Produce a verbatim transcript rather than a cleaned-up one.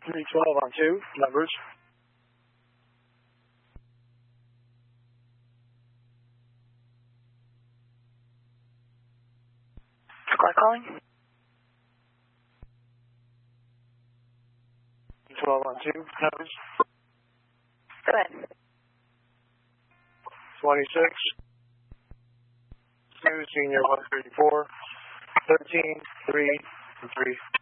three twelve on two, numbers. Squad calling. twelve on two, numbers. Go ahead. twenty-six. two, senior one thirty-four. thirteen, three, and three.